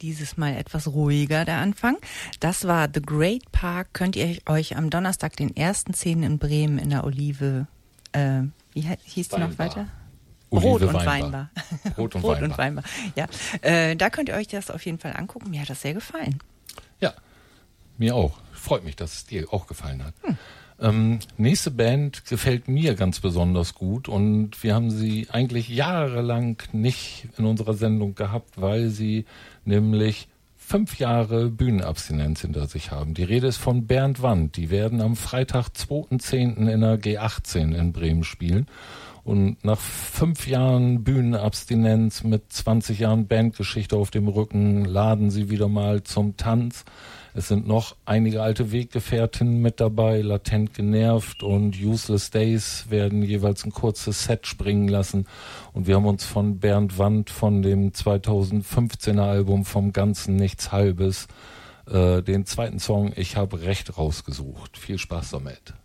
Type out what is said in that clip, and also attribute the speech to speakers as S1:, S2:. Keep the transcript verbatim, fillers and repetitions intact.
S1: dieses Mal etwas ruhiger, der Anfang. Das war The Great Park. Könnt ihr euch am Donnerstag, den ersten Zehn in Bremen in der Olive, äh, wie hieß die noch weiter? Brot und Weinbar.
S2: Brot und
S1: Brot
S2: Weinbar.
S1: und Weinbar. Ja, äh, da könnt ihr euch das auf jeden Fall angucken. Mir hat das sehr gefallen.
S2: Ja, mir auch. Freut mich, dass es dir auch gefallen hat. Hm. Ähm, nächste Band gefällt mir ganz besonders gut und wir haben sie eigentlich jahrelang nicht in unserer Sendung gehabt, weil sie nämlich fünf Jahre Bühnenabstinenz hinter sich haben. Die Rede ist von Bernd Wandt. Die werden am Freitag, zweiten zehnten in der G achtzehn in Bremen spielen. Und nach fünf Jahren Bühnenabstinenz mit zwanzig Jahren Bandgeschichte auf dem Rücken laden sie wieder mal zum Tanz. Es sind noch einige alte Weggefährtinnen mit dabei, Latent genervt und Useless Days werden jeweils ein kurzes Set springen lassen. Und wir haben uns von Bernd Wandt von dem zweitausendfünfzehner Album Vom Ganzen Nichts Halbes äh, den zweiten Song Ich hab Recht rausgesucht. Viel Spaß damit.